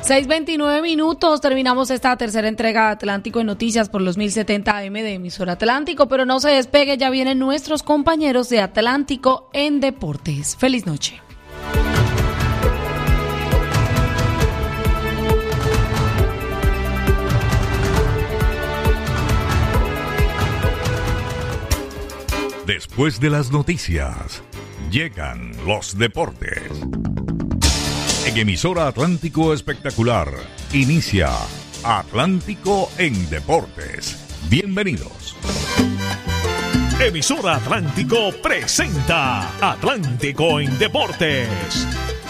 6:29 minutos, terminamos esta tercera entrega de Atlántico en Noticias por los 1070 AM de Emisora Atlántico, pero no se despegue, ya vienen nuestros compañeros de Atlántico en Deportes. Feliz noche. Después de las noticias, llegan los deportes. En Emisora Atlántico Espectacular, inicia Atlántico en Deportes. Bienvenidos. Emisora Atlántico presenta Atlántico en Deportes.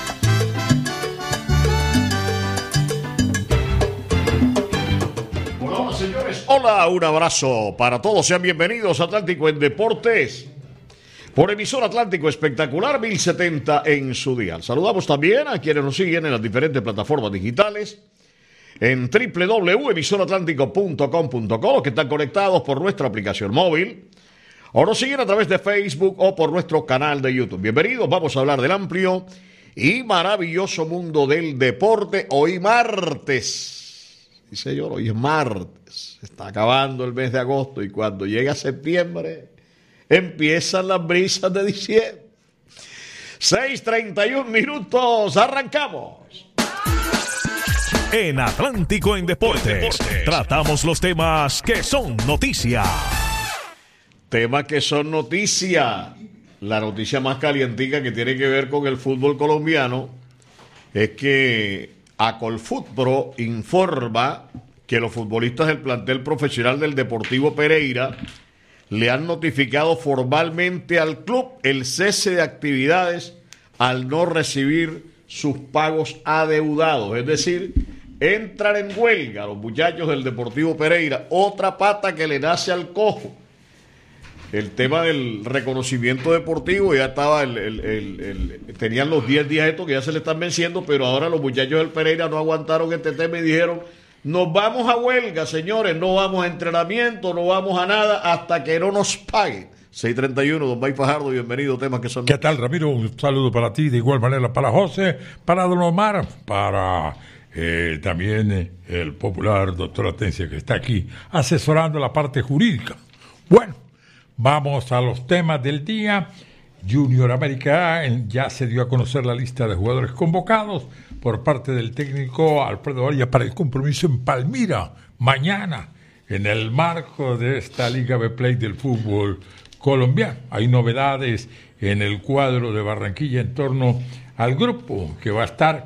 Hola, señores. Hola, un abrazo para todos. Sean bienvenidos a Atlántico en Deportes. Por Emisora Atlántico Espectacular 1070 en su dial. Saludamos también a quienes nos siguen en las diferentes plataformas digitales, en www.emisoratlántico.com.co, los que están conectados por nuestra aplicación móvil, o nos siguen a través de Facebook o por nuestro canal de YouTube. Bienvenidos, vamos a hablar del amplio y maravilloso mundo del deporte. Hoy martes, sí señor, hoy es martes, está acabando el mes de agosto y cuando llega septiembre empiezan las brisas de diciembre. 6:31 minutos, arrancamos. En Atlántico en Deportes, tratamos los temas que son noticia. Temas que son noticia. La noticia más calientica que tiene que ver con el fútbol colombiano es que Acolfutpro informa que los futbolistas del plantel profesional del Deportivo Pereira le han notificado formalmente al club el cese de actividades al no recibir sus pagos adeudados. Es decir, entran en huelga los muchachos del Deportivo Pereira. Otra pata que le nace al cojo. El tema del reconocimiento deportivo ya estaba, tenían los 10 días estos que ya se le están venciendo, pero ahora los muchachos del Pereira no aguantaron este tema y dijeron: nos vamos a huelga, señores, no vamos a entrenamiento, no vamos a nada hasta que no nos paguen. 6:31, don Bay Fajardo, bienvenido, temas que son... ¿Qué tal, Ramiro? Un saludo para ti, de igual manera para José, para don Omar, para también el popular doctor Atencia, que está aquí asesorando la parte jurídica. Bueno, vamos a los temas del día. Junior América ya se dio a conocer la lista de jugadores convocados por parte del técnico Alfredo Arias para el compromiso en Palmira mañana en el marco de esta Liga B-Play del fútbol colombiano. Hay novedades en el cuadro de Barranquilla en torno al grupo que va a estar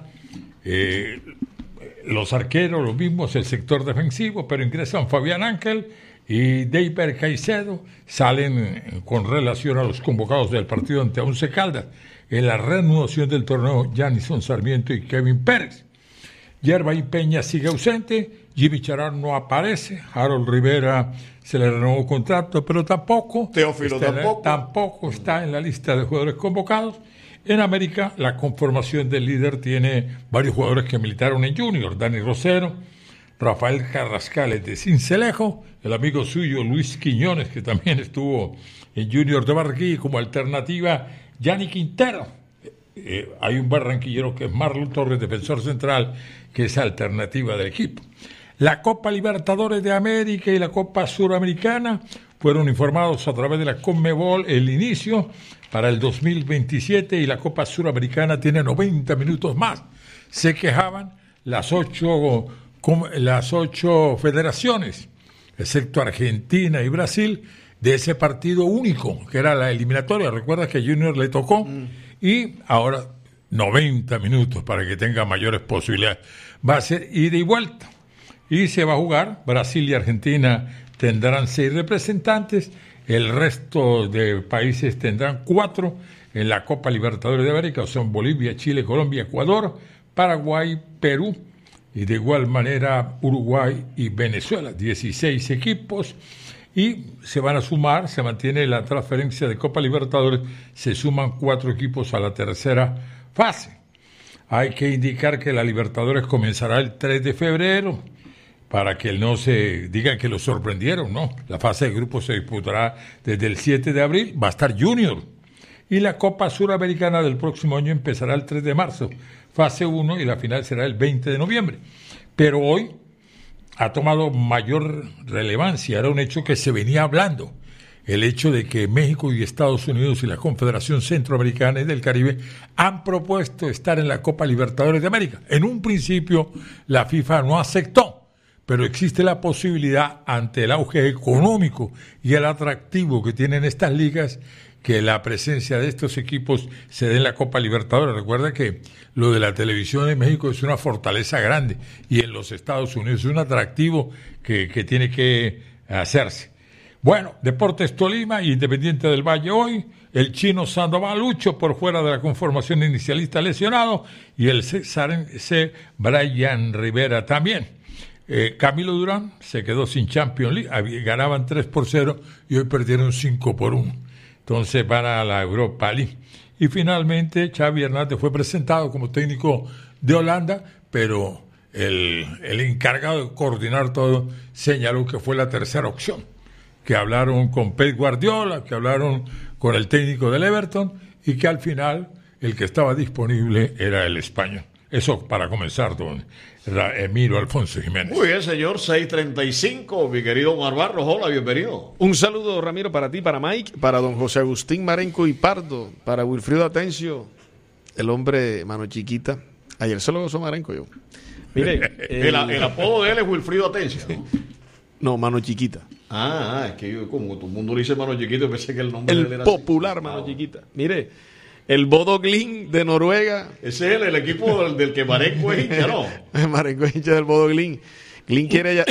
los arqueros, los mismos, el sector defensivo, pero ingresan Fabián Ángel y David Caicedo, salen con relación a los convocados del partido ante Once Caldas. En la reanudación del torneo, Janison Sarmiento y Kevin Pérez. Yerbaín Peña sigue ausente, Jimmy Charán no aparece, Harold Rivera se le renovó contrato, pero tampoco Teófilo tampoco está en la lista de jugadores convocados. En América, la conformación del líder tiene varios jugadores que militaron en Junior: Dani Rosero, Rafael Carrascales de Cincelejo, el amigo suyo Luis Quiñones, que también estuvo en Junior de Barranquilla, como alternativa Yanni Quintero. Hay un barranquillero que es Marlon Torres, defensor central, que es alternativa del equipo. La Copa Libertadores de América y la Copa Suramericana fueron informados a través de la Conmebol el inicio para el 2027 y la Copa Suramericana tiene 90 minutos más. Se quejaban las ocho federaciones, excepto Argentina y Brasil, de ese partido único, que era la eliminatoria. Recuerda que a Junior le tocó, y ahora 90 minutos para que tenga mayores posibilidades. Va a ser ida y vuelta, y se va a jugar. Brasil y Argentina tendrán 6 representantes, el resto de países tendrán 4 en la Copa Libertadores de América, son Bolivia, Chile, Colombia, Ecuador, Paraguay, Perú, y de igual manera Uruguay y Venezuela. 16 equipos, y se van a sumar, se mantiene la transferencia de Copa Libertadores, se suman 4 equipos a la tercera fase. Hay que indicar que la Libertadores comenzará el 3 de febrero, para que no se diga que lo sorprendieron, ¿no? La fase de grupos se disputará desde el 7 de abril, va a estar Junior, Y la Copa Suramericana del próximo año empezará el 3 de marzo, fase 1, y la final será el 20 de noviembre. Pero hoy ha tomado mayor relevancia, era un hecho que se venía hablando, el hecho de que México y Estados Unidos y la Confederación Centroamericana y del Caribe han propuesto estar en la Copa Libertadores de América. En un principio la FIFA no aceptó, pero existe la posibilidad, ante el auge económico y el atractivo que tienen estas ligas, que la presencia de estos equipos se dé en la Copa Libertadores. Recuerda que lo de la televisión en México es una fortaleza grande y en los Estados Unidos es un atractivo que tiene que hacerse. Bueno, Deportes Tolima y Independiente del Valle hoy, el chino Sandoval Lucho por fuera de la conformación inicialista lesionado y el C. Brian Rivera también. Camilo Durán se quedó sin Champions League, ganaban 3-0 y hoy perdieron 5-1. Entonces van a la Europa League. Y finalmente Xavi Hernández fue presentado como técnico de Holanda, pero el encargado de coordinar todo señaló que fue la tercera opción, que hablaron con Pep Guardiola, que hablaron con el técnico del Everton y que al final el que estaba disponible era el español. Eso para comenzar, don Emilio Alfonso Jiménez. Muy bien, señor, 6:35, mi querido Omar Barros, hola, bienvenido. Un saludo, Ramiro, para ti, para Mike, para don José Agustín Marenco y Pardo, para Wilfrido Atencio, el hombre mano chiquita. Ayer se lo gozó Marenco yo. Mire, el apodo de él es Wilfrido Atencio, ¿no? No, mano chiquita. Es que yo, como todo el mundo le dice mano chiquito, pensé que el nombre de él era popular así. Mano chiquita. Mire, el Bodo Glimt de Noruega. Ese es el equipo del que Marenco es hincha, ¿no? Marenco es hincha del Bodo Glimt. Glimt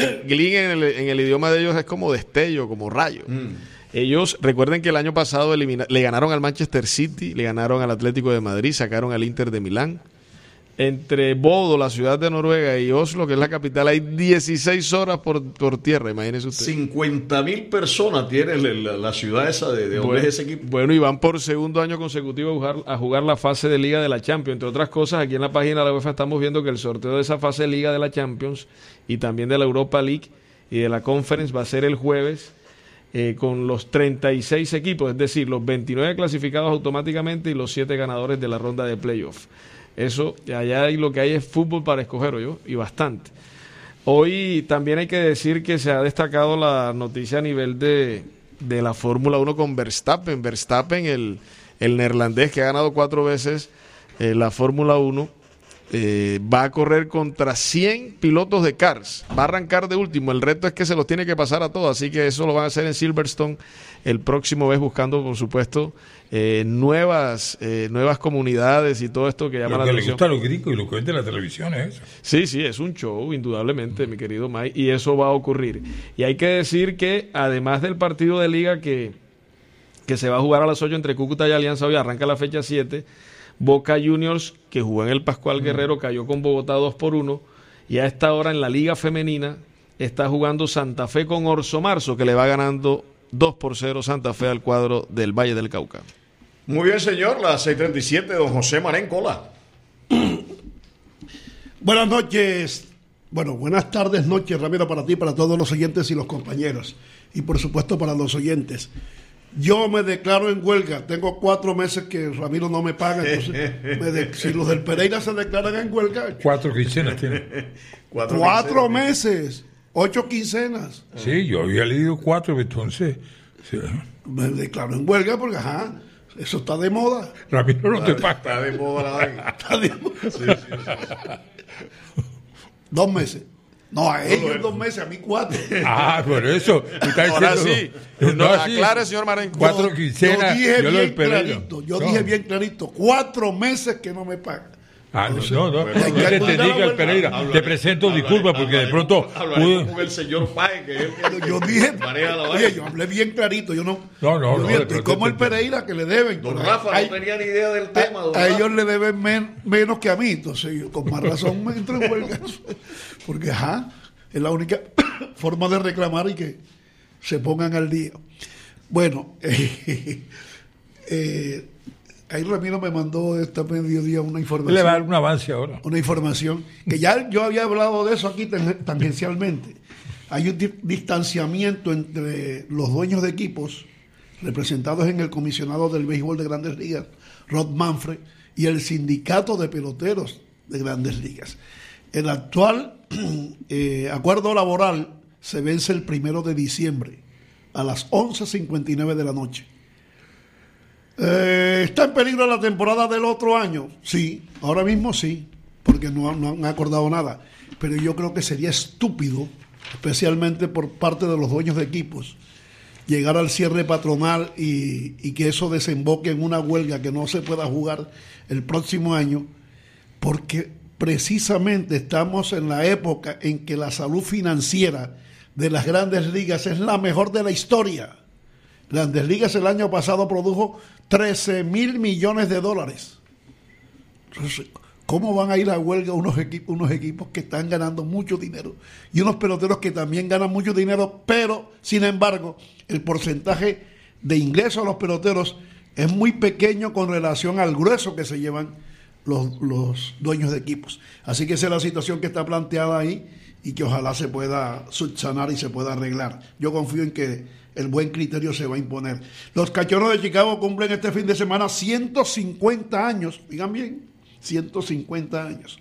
en el idioma de ellos es como destello, como rayo. Ellos, recuerden que el año pasado le ganaron al Manchester City, le ganaron al Atlético de Madrid, sacaron al Inter de Milán. Entre Bodo, la ciudad de Noruega, y Oslo, que es la capital, hay 16 horas por tierra, imagínense usted. 50,000 personas tiene la ciudad esa de donde es ese equipo. Bueno, y van por segundo año consecutivo a jugar la fase de Liga de la Champions. Entre otras cosas, aquí en la página de la UEFA estamos viendo que el sorteo de esa fase de Liga de la Champions y también de la Europa League y de la Conference va a ser el jueves con los 36 equipos, es decir, los 29 clasificados automáticamente y los 7 ganadores de la ronda de playoff. Eso, allá lo que hay es fútbol para escoger, y bastante. Hoy también hay que decir que se ha destacado la noticia a nivel de la Fórmula 1 con Verstappen. Verstappen, el neerlandés que ha ganado 4 veces la Fórmula 1, va a correr contra 100 pilotos de karts. Va a arrancar de último. El reto es que se los tiene que pasar a todos, así que eso lo van a hacer en Silverstone el próximo mes, buscando, por supuesto, nuevas comunidades y todo esto que llama la atención. Lo que le gusta a los gringos y lo que ven de la televisión es eso. Sí, es un show, indudablemente, mi querido Mike, y eso va a ocurrir. Y hay que decir que, además del partido de liga que se va a jugar a las 8 entre Cúcuta y Alianza, hoy arranca la fecha 7, Boca Juniors, que jugó en el Pascual Guerrero, cayó con Bogotá 2-1, y a esta hora en la Liga Femenina está jugando Santa Fe con Orso Marzo, que le va ganando 2-0 Santa Fe al cuadro del Valle del Cauca. Muy bien, señor, las 6:37, don José Marenco, hola. Buenas noches, buenas tardes, noches, Ramiro, para ti, para todos los oyentes y los compañeros, y por supuesto para los oyentes. Yo me declaro en huelga, tengo 4 meses que Ramiro no me paga, entonces si los del Pereira se declaran en huelga... 4 quincenas tiene. 4 meses, 8 quincenas. Sí, yo había leído 4, entonces... Sí. Me declaro en huelga porque, eso está de moda. Ramiro no te paga. Está de moda la vaina. Está de moda. Sí. 2 meses. No, a ellos 2 meses, a mí 4. Por eso. Ahora sí. No, aclare, señor Marenco. 4 quincenas. Yo dije bien clarito, 4 meses que no me pagan. No te diga el Pereira. Te presento disculpas porque de pronto pude... con el señor Páez, que es el que yo dije, maneja la vaina. yo hablé bien clarito. Yo no. No. Como el Pereira que le deben. Don Rafa no tenía ni idea del tema. A ellos le deben menos que a mí. Entonces, yo con más razón me entro en huelga. Porque, es la única forma de reclamar y que se pongan al día. Bueno, ahí Ramiro me mandó esta mediodía una información. Le va a dar un avance ahora. Una información que ya yo había hablado de eso aquí tangencialmente. Hay un distanciamiento entre los dueños de equipos representados en el comisionado del béisbol de Grandes Ligas, Rod Manfred, y el sindicato de peloteros de Grandes Ligas. El actual acuerdo laboral se vence el 1 de diciembre a las 11:59 de la noche. ¿Está en peligro la temporada del otro año? Sí, ahora mismo sí, porque no han acordado nada. Pero yo creo que sería estúpido, especialmente por parte de los dueños de equipos, llegar al cierre patronal y que eso desemboque en una huelga que no se pueda jugar el próximo año, porque precisamente estamos en la época en que la salud financiera de las Grandes Ligas es la mejor de la historia. Grandes Ligas el año pasado produjo 13,000 millones de dólares. Entonces, ¿cómo van a ir a huelga unos equipos que están ganando mucho dinero y unos peloteros que también ganan mucho dinero, pero sin embargo el porcentaje de ingresos a los peloteros es muy pequeño con relación al grueso que se llevan los dueños de equipos? Así que esa es la situación que está planteada ahí y que ojalá se pueda subsanar y se pueda arreglar. Yo confío en que el buen criterio se va a imponer. Los Cachorros de Chicago cumplen este fin de semana 150 años. Digan bien, 150 años.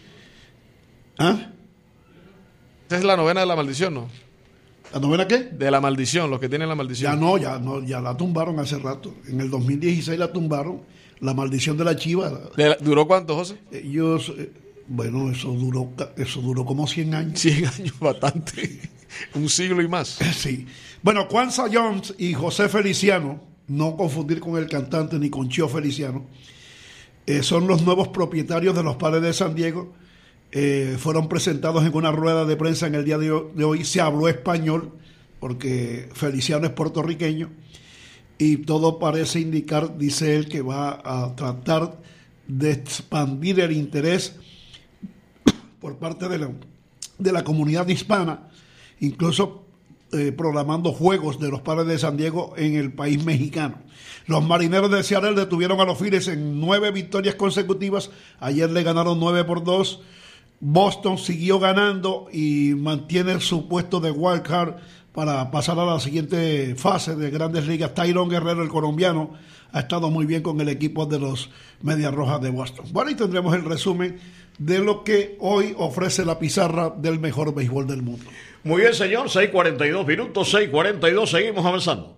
¿Ah? Esa es la novena de la maldición, ¿no? ¿La novena qué? De la maldición, los que tienen la maldición. Ya la tumbaron hace rato. En el 2016 la tumbaron. La maldición de la chiva. ¿Duró cuánto, José? Ellos, bueno, eso duró como 100 años. 100 años, bastante. Un siglo y más. Sí. Bueno, Kwanzaa Jones y José Feliciano, no confundir con el cantante ni con Chio Feliciano, son los nuevos propietarios de los Padres de San Diego. Fueron presentados en una rueda de prensa en el día de hoy. Se habló español porque Feliciano es puertorriqueño y todo parece indicar, dice él, que va a tratar de expandir el interés por parte de la comunidad hispana, incluso programando juegos de los Padres de San Diego en el país mexicano. Los Marineros de Seattle detuvieron a los Phillies en 9 victorias consecutivas. Ayer le ganaron 9-2. Boston siguió ganando y mantiene su puesto de wild card para pasar a la siguiente fase de Grandes Ligas. Tyrone Guerrero, el colombiano, ha estado muy bien con el equipo de los Medias Rojas de Boston. Bueno, y tendremos el resumen de lo que hoy ofrece la pizarra del mejor béisbol del mundo. Muy bien, señor, 6:42 minutos, 6:42, seguimos avanzando.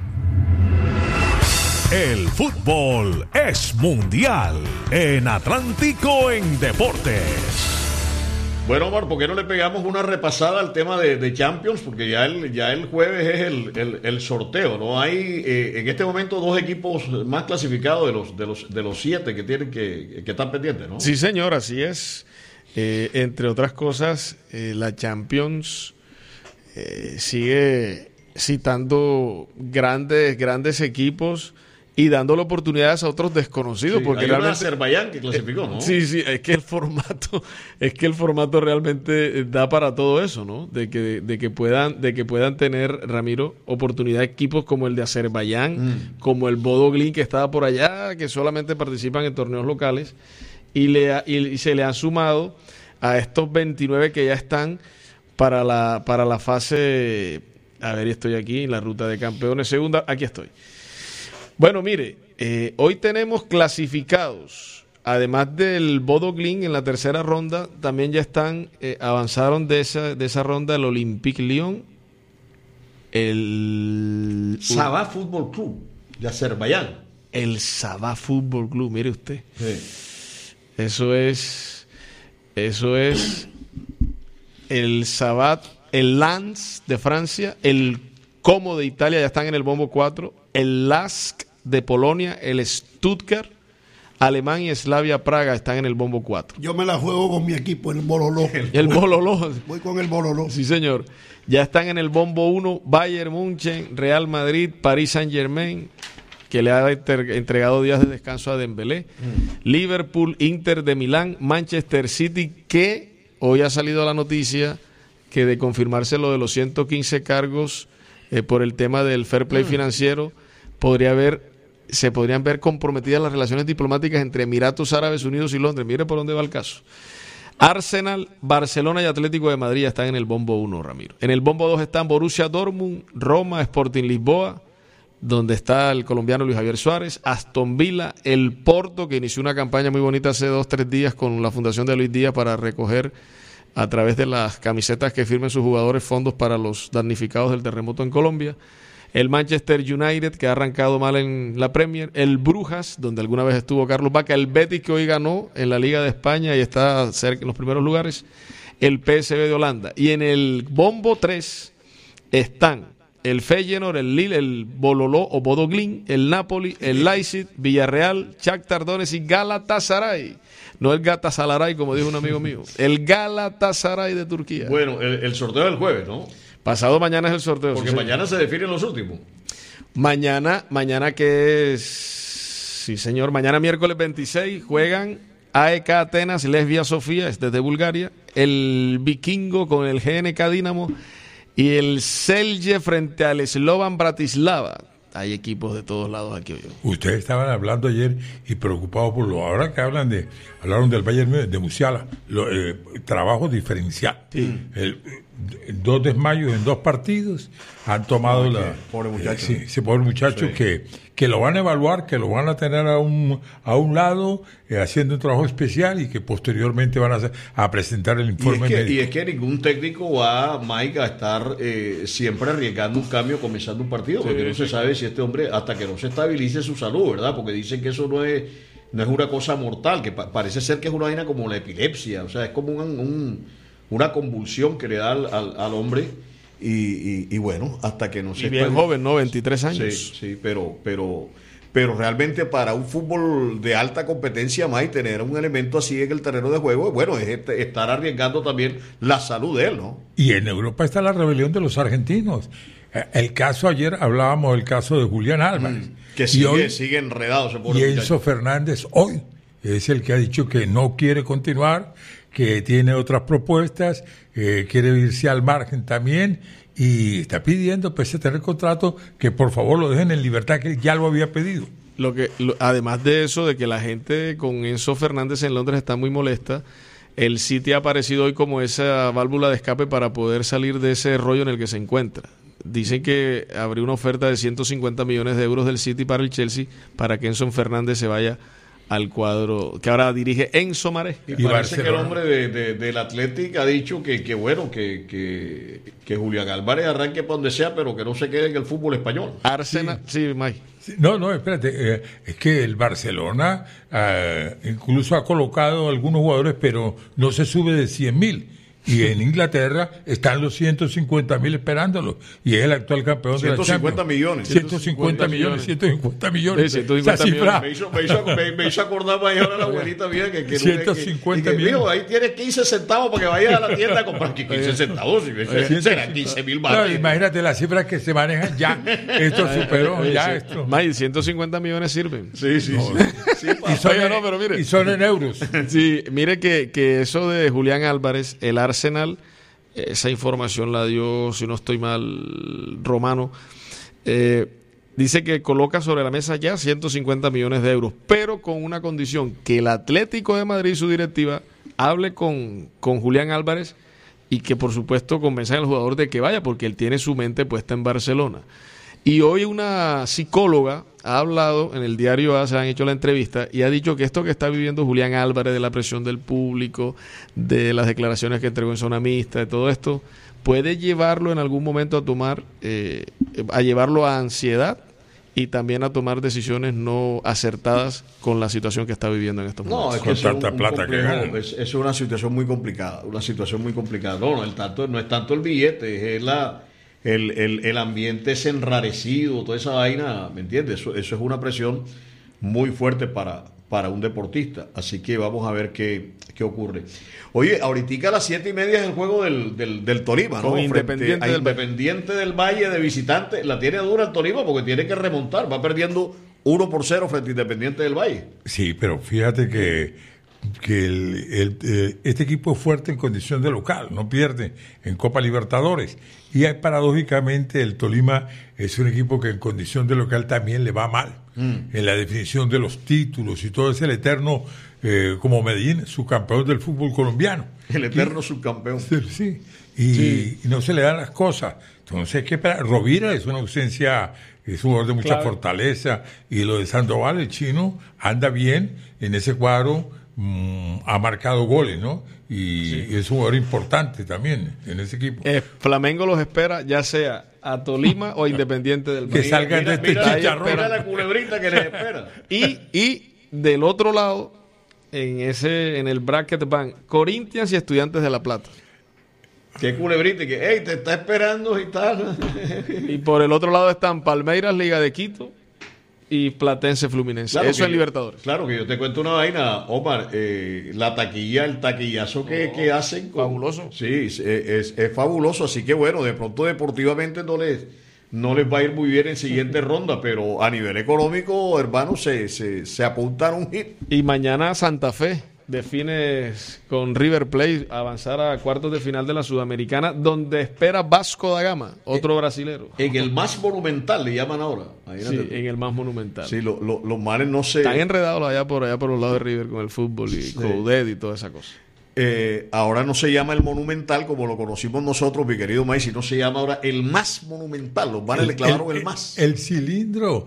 El fútbol es mundial en Atlántico en Deportes. Bueno, Omar, ¿por qué no le pegamos una repasada al tema de Champions? Porque ya el jueves es el sorteo, ¿no? Hay en este momento 2 equipos más clasificados de los 7 que tienen que estar pendientes, ¿no? Sí, señor, así es. Entre otras cosas, la Champions sigue citando grandes equipos y dándole oportunidades a otros desconocidos. Sí, porque hay realmente Azerbaiyán que clasificó, ¿no? Sí, es que el formato realmente da para todo eso, ¿no? De que puedan tener, Ramiro, oportunidad equipos como el de Azerbaiyán, como el Bodo Glimt que estaba por allá, que solamente participan en torneos locales, y se le han sumado a estos 29 que ya están para la fase. A ver, estoy aquí en la ruta de campeones segunda, aquí estoy. Bueno, mire, hoy tenemos clasificados, además del Bodo Glimt en la tercera ronda, también ya avanzaron de esa ronda el Olympique Lyon, el Sabah Fútbol Club de Azerbaiyán. El Sabah Fútbol Club, mire usted. Sí. Eso es el Sabah, el Lens de Francia, el Como de Italia, ya están en el bombo 4, el Lask de Polonia, el Stuttgart, Alemania y Slavia Praga están en el bombo 4. Yo me la juego con mi equipo, el Bololó. El Bololó. Voy con el Bololó. Sí, señor. Ya están en el bombo 1 Bayern München, Real Madrid, Paris Saint-Germain, que le ha entregado días de descanso a Dembélé, Liverpool, Inter de Milán, Manchester City, que hoy ha salido la noticia que de confirmarse lo de los 115 cargos por el tema del fair play financiero, se podrían ver comprometidas las relaciones diplomáticas entre Emiratos Árabes Unidos y Londres. Mire por dónde va el caso. Arsenal, Barcelona y Atlético de Madrid están en el bombo 1, Ramiro. En el bombo 2 están Borussia Dortmund, Roma, Sporting Lisboa, donde está el colombiano Luis Javier Suárez, Aston Villa, el Porto, que inició una campaña muy bonita hace 2-3 días con la Fundación de Luis Díaz para recoger a través de las camisetas que firmen sus jugadores fondos para los damnificados del terremoto en Colombia. El Manchester United, que ha arrancado mal en la Premier. El Brujas, donde alguna vez estuvo Carlos Vaca. El Betis, que hoy ganó en la Liga de España y está cerca en los primeros lugares. El PSV de Holanda. Y en el bombo 3 están el Feyenoord, el Lille, el Bololó o Bodo Glimt, el Napoli, el Leipzig, Villarreal, Shakhtar Donetsk y Galatasaray. No el Galatasaray, como dijo un amigo mío. El Galatasaray de Turquía. Bueno, el sorteo del jueves, ¿no? Pasado mañana es el sorteo. Porque mañana se definen los últimos. Mañana que es... Sí, señor. Mañana miércoles 26 juegan AEK Atenas, Lesbia Sofía, es desde Bulgaria. El Vikingo con el GNK Dinamo. Y el Celje frente al Slovan Bratislava. Hay equipos de todos lados aquí hoy. Ustedes estaban hablando ayer y preocupados por lo... Ahora que hablaron del Bayern de Musiala, trabajo diferencial. Sí. El 2 desmayos en 2 partidos han tomado pobre muchacho. Sí, pobre muchacho que lo van a evaluar, que lo van a tener a un lado haciendo un trabajo especial y que posteriormente van a presentar el informe médico. Y es que ningún técnico va, Mike, a estar siempre arriesgando un cambio comenzando un partido, porque no se sabe si este hombre, hasta que no se estabilice su salud, ¿verdad? Porque dicen que eso no es una cosa mortal, que parece ser que es una vaina como la epilepsia, o sea, es como una convulsión que le da al hombre y bueno, hasta que no se... Y bien joven, ¿no? 23 años. Sí, pero realmente para un fútbol de alta competencia, más y tener un elemento así en el terreno de juego, bueno, es estar arriesgando también la salud de él, ¿no? Y en Europa está la rebelión de los argentinos. El caso, ayer hablábamos del caso de Julián Álvarez. Que sigue enredado ese pobre y muchacho. Enzo Fernández hoy es el que ha dicho que no quiere continuar, que tiene otras propuestas, quiere irse al margen también y está pidiendo, pese a tener contrato, que por favor lo dejen en libertad, que ya lo había pedido. Además de eso, de que la gente con Enzo Fernández en Londres está muy molesta, el City ha aparecido hoy como esa válvula de escape para poder salir de ese rollo en el que se encuentra. Dicen que abrió una oferta de 150 millones de euros del City para el Chelsea para que Enzo Fernández se vaya al cuadro que ahora dirige Enzo Maré. Y parece que el hombre del Athletic ha dicho que Julián Álvarez arranque para donde sea, pero que no se quede en el fútbol español. Arsenal, sí, Mike. No, espérate, es que el Barcelona incluso ha colocado algunos jugadores, pero no se sube de 100.000. Y en Inglaterra están los 150.000 esperándolo. Y es el actual campeón de la Champions. 150 millones. 150 millones. Sí, 150 millones. Me hizo acordar más ahora la abuelita mía que 150 millones. Dijo, ahí tienes 15 centavos para que vayas a la tienda a comprar. 15 centavos. Serán 15.000 baros. No, imagínate las cifras que se manejan ya. Esto superó ya esto. May, 150 millones sirven. Sí. Y son en euros. Sí, mire que eso de Julián Álvarez, el Arsenal, esa información la dio, si no estoy mal, Romano, dice que coloca sobre la mesa ya 150 millones de euros, pero con una condición, que el Atlético de Madrid y su directiva hable con Julián Álvarez y que por supuesto convenzan al jugador de que vaya, porque él tiene su mente puesta en Barcelona. Y hoy una psicóloga ha hablado en el diario A, se han hecho la entrevista, y ha dicho que esto que está viviendo Julián Álvarez, de la presión del público, de las declaraciones que entregó en zona mixta, de todo esto, puede llevarlo en algún momento a llevarlo a ansiedad y también a tomar decisiones no acertadas con la situación que está viviendo en estos momentos. No, es que con tanta plata que gana. Es una situación muy complicada, No, no es tanto el billete, es el ambiente es enrarecido, toda esa vaina, ¿me entiendes? Eso es una presión muy fuerte para un deportista. Así que vamos a ver qué ocurre. Oye, ahorita a las 7:30 es el juego del Tolima, ¿no? Con Independiente del Valle de visitante. La tiene dura el Tolima porque tiene que remontar. Va perdiendo 1-0 frente a Independiente del Valle. Sí, pero fíjate que este equipo es fuerte en condición de local, no pierde en Copa Libertadores, y paradójicamente el Tolima es un equipo que en condición de local también le va mal. en la definición de los títulos y todo, es el eterno, como Medellín, subcampeón del fútbol colombiano. El eterno subcampeón. Sí. Y no se le dan las cosas. Entonces, ¿qué esperar? Rovira es una ausencia, es un jugador de mucha fortaleza, y lo de Sandoval, el chino, anda bien en ese cuadro, ha marcado goles, ¿no? Y es un jugador importante también en ese equipo. Flamengo los espera, ya sea a Tolima o a Independiente del Valle. Que salgan de este chicharrón. Mira la culebrita que les espera. Y del otro lado, en el bracket van Corinthians y Estudiantes de La Plata. Qué culebrita, que te está esperando y tal. Y por el otro lado están Palmeiras, Liga de Quito, y Platense, Fluminense. Claro, eso es Libertadores. Claro, que yo te cuento una vaina, Omar. La taquilla, el taquillazo que hacen. Fabuloso. Sí, es fabuloso. Así que bueno, de pronto deportivamente no les va a ir muy bien en siguiente ronda, pero a nivel económico, hermano, se apuntaron un hit. Y mañana Santa Fe define con River Plate avanzar a cuartos de final de la Sudamericana, donde espera Vasco da Gama, otro brasilero. En el más monumental le llaman ahora. Sí, en el más monumental. Sí, los manes no se... Están enredados allá por los lados de River con el fútbol y Coudet y toda esa cosa. Ahora no se llama el monumental como lo conocimos nosotros, mi querido Maíz, sino se llama ahora el más monumental. Los manes le clavaron el más. El cilindro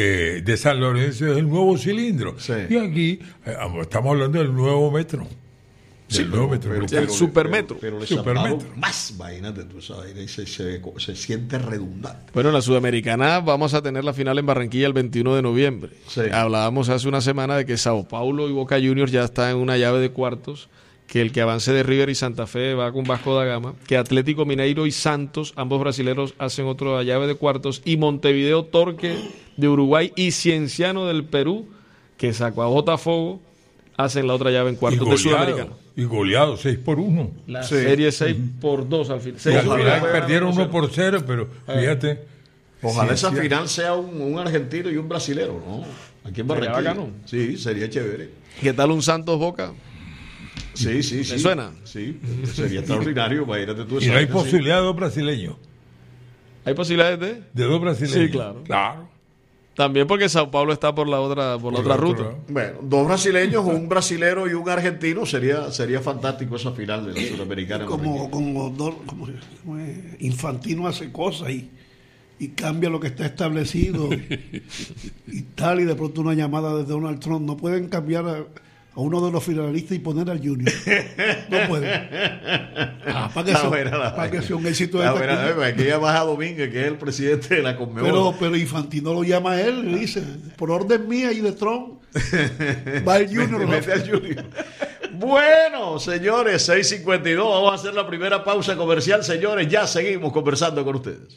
de San Lorenzo es el nuevo cilindro. Sí. Y aquí estamos hablando del nuevo metro. Sí, el supermetro. Pero le Supermetro. llamaron más vainas de tu esa vaina y se siente redundante. Bueno, en la Sudamericana vamos a tener la final en Barranquilla el 21 de noviembre. Sí. Hablábamos hace una semana de que Sao Paulo y Boca Juniors ya están en una llave de cuartos, que el que avance de River y Santa Fe va con Vasco da Gama, que Atlético Mineiro y Santos, ambos brasileros, hacen otra llave de cuartos, y Montevideo Torque de Uruguay y Cienciano del Perú, que sacó a Botafogo, hacen la otra llave en cuartos de Sudamericana. Y goleado 6-1. La serie 6-2 al final. Y al final perdieron 1-0, pero fíjate. Ojalá esa final sea un argentino y un brasilero, ¿no? Aquí en Barranquilla. Sería bacano. Sí, sería chévere. ¿Qué tal un Santos Boca? Sí. ¿Te suena? Sí, sería extraordinario. Imagínate tú. Y no hay posibilidad de dos brasileños. ¿Hay posibilidades de dos brasileños? Sí, claro. También porque Sao Paulo está por la otra ruta. Bueno, dos brasileños, un brasilero y un argentino, sería fantástico esa final de la Sudamericana. Como Infantino hace cosas y cambia lo que está establecido y tal, y de pronto una llamada de Donald Trump. No pueden cambiar a uno de los finalistas y poner al Junior. No pueden. Para que sea un éxito de taquilla. Hay que llamar a Domínguez, que es el presidente de la Conmebol. Pero Infantino lo llama a él y dice, por orden mía y de Trump, va el Junior. Mete al Junior. Bueno, señores, 6:52. Vamos a hacer la primera pausa comercial, señores. Ya seguimos conversando con ustedes.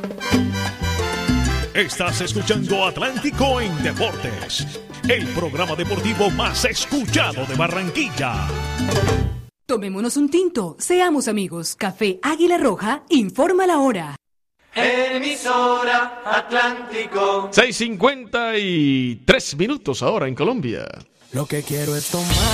Estás escuchando Atlántico en Deportes, el programa deportivo más escuchado de Barranquilla. Tomémonos un tinto, seamos amigos. Café Águila Roja informa la hora. Emisora Atlántico. 6:53 minutos ahora en Colombia. Lo que quiero es tomar